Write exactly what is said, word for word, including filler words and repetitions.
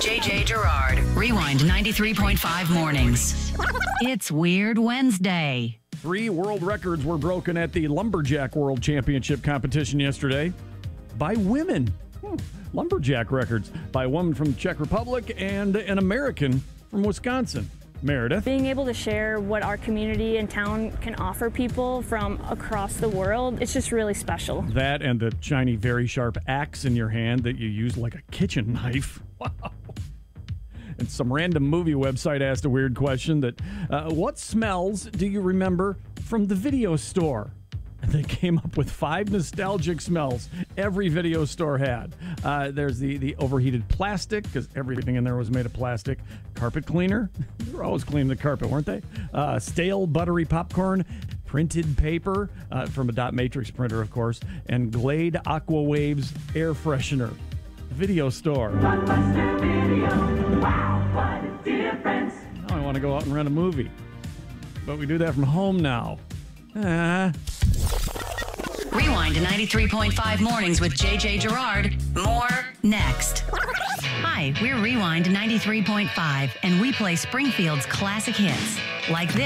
J J Gerard. Rewind ninety-three point five mornings. It's Weird Wednesday. Three world records were broken at the Lumberjack World Championship competition yesterday by women. Hmm. Lumberjack records by a woman from the Czech Republic and an American from Wisconsin. Meredith. Being able to share what our community and town can offer people from across the world, it's just really special. That and the shiny, very sharp axe in your hand that you use like a kitchen knife. Wow. And some random movie website asked a weird question that, uh, what smells do you remember from the video store? And they came up with five nostalgic smells every video store had. Uh, there's the, the overheated plastic, because everything in there was made of plastic. Carpet cleaner. They were always cleaning the carpet, weren't they? Uh, stale buttery popcorn. Printed paper uh, from a dot matrix printer, of course. And Glade Aqua Waves air freshener. Video store. Video. Wow, what a difference. Now I want to go out and rent a movie. But we do that from home now. Ah. Rewind to ninety-three point five mornings with J J Gerard. More next. Hi, we're Rewind ninety-three point five, and we play Springfield's classic hits like this.